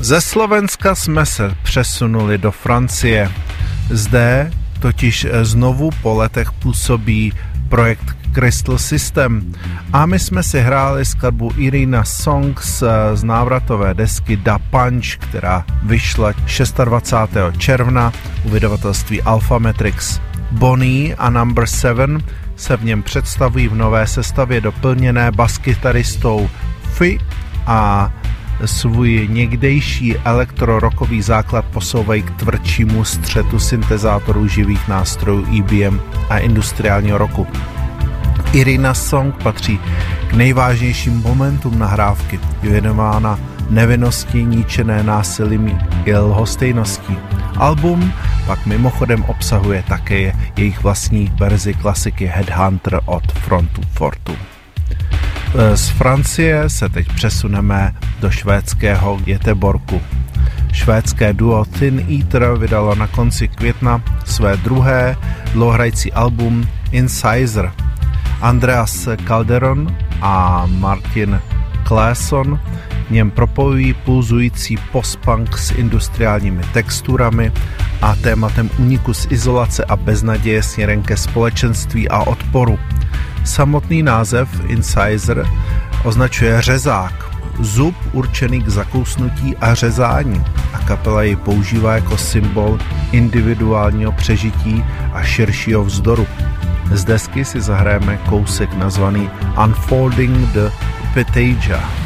Ze Slovenska jsme se přesunuli do Francie. Zde totiž znovu po letech působí projekt Crystal System a my jsme si hráli skladbu Irina Songs z návratové desky Da Punch, která vyšla 26. června u vydavatelství Alpha Matrix. Bonnie a Number 7 se v něm představují v nové sestavě doplněné baskytaristou Fi a svůj někdejší elektrorockový základ posouvají k tvrdšímu střetu syntezátorů živých nástrojů EBM a industriálního rocku. Irina Song patří k nejvážnějším momentům nahrávky, je věnována nevinnosti ničené násilím i lhostejností. Album pak mimochodem obsahuje také jejich vlastní verzi klasiky Headhunter od Frontu Fortu. Z Francie se teď přesuneme do švédského Göteborgu. Švédské duo Thin Eater vydalo na konci května své druhé dlouhohrající album Incisor. Andreas Calderon a Martin Claesson v něm propojují pulzující post-punk s industriálními texturami a tématem úniku z izolace a beznaděje směrem ke společenství a odporu. Samotný název Incisor označuje řezák, zub určený k zakousnutí a řezání, a kapela ji používá jako symbol individuálního přežití a širšího vzdoru. Z desky si zahrajeme kousek nazvaný Unfolding the Epitaph.